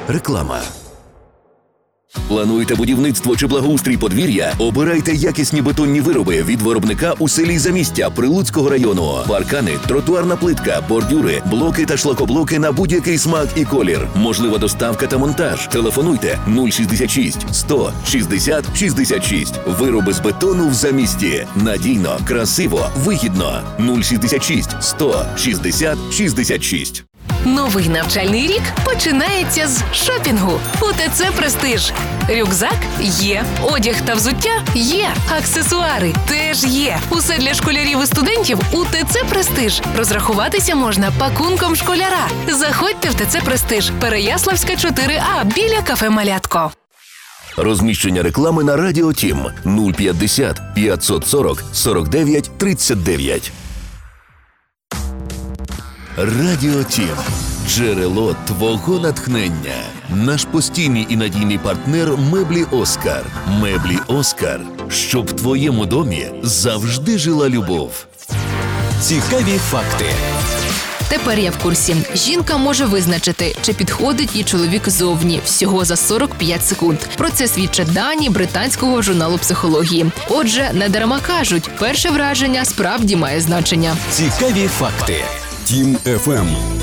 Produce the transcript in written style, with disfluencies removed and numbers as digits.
Реклама. Плануєте будівництво чи благоустрій подвір'я? Обирайте якісні бетонні вироби від виробника у селі Замістя Прилуцького району. Паркани, тротуарна плитка, бордюри, блоки та шлакоблоки на будь-який смак і колір. Можлива доставка та монтаж. Телефонуйте 066 100 60 66. Вироби з бетону в Замісті. Надійно, красиво, вигідно. 066 100 60 66. Новий навчальний рік починається з шопінгу. УТЦ «Престиж». Рюкзак є, одяг та взуття є, аксесуари теж є. Усе для школярів і студентів у ТЦ «Престиж». Розрахуватися можна пакунком школяра. Заходьте в ТЦ «Престиж», Переяславська, 4А, біля кафе «Малятко». Розміщення реклами на Радіо Тім 050 540 49 39. Радіо Тім. Джерело твого натхнення. Наш постійний і надійний партнер «Меблі Оскар». «Меблі Оскар». Щоб в твоєму домі завжди жила любов. Цікаві факти. Тепер я в курсі. Жінка може визначити, чи підходить їй чоловік зовні, всього за 45 секунд. Про це свідчать дані британського журналу психології. Отже, не дарма кажуть, перше враження справді має значення. Цікаві факти. Тім ФМ.